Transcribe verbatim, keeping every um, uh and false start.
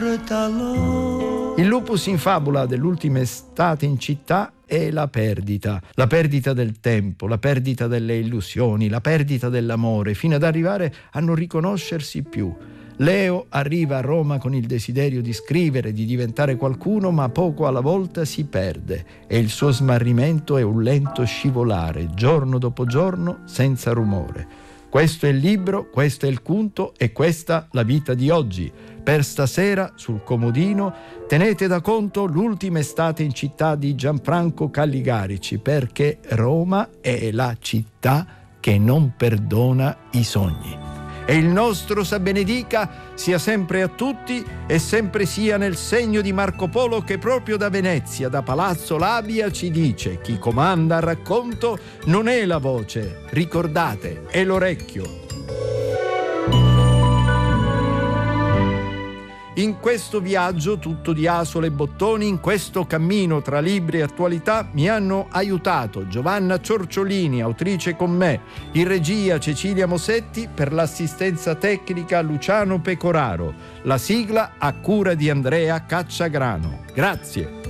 Il lupus in fabula dell'ultima estate in città è la perdita, la perdita del tempo, la perdita delle illusioni, la perdita dell'amore, fino ad arrivare a non riconoscersi più. Leo arriva a Roma con il desiderio di scrivere, di diventare qualcuno, ma poco alla volta si perde e il suo smarrimento è un lento scivolare, giorno dopo giorno, senza rumore. Questo è il libro, questo è il conto e questa la vita di oggi. Per stasera, sul comodino, tenete da conto l'ultima estate in città di Gianfranco Calligarici, perché Roma è la città che non perdona i sogni. E il nostro sa benedica sia sempre a tutti e sempre sia nel segno di Marco Polo, che proprio da Venezia, da Palazzo Labia, ci dice: chi comanda al racconto non è la voce, ricordate, è l'orecchio. In questo viaggio tutto di asole e bottoni, in questo cammino tra libri e attualità, mi hanno aiutato Giovanna Ciorciolini, autrice con me, in regia Cecilia Mosetti, per l'assistenza tecnica Luciano Pecoraro, la sigla a cura di Andrea Cacciagrano. Grazie.